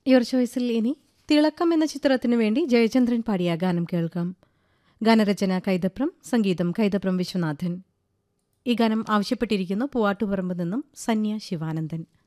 Your ചോയ്സിൽ ഇനി തിളക്കം എന്ന ചിത്രത്തിനു വേണ്ടി ജയചന്ദ്രൻ പാടിയ ഗാനം കേൾക്കാം. ഗാനരചന കൈതപ്രം, സംഗീതം കൈതപ്രം വിശ്വനാഥൻ. ഈ ഗാനം ആവശ്യപ്പെട്ടിരിക്കുന്നു പൂവാട്ടുപറമ്പ് നിന്നും സന്യ ശിവാനന്ദൻ.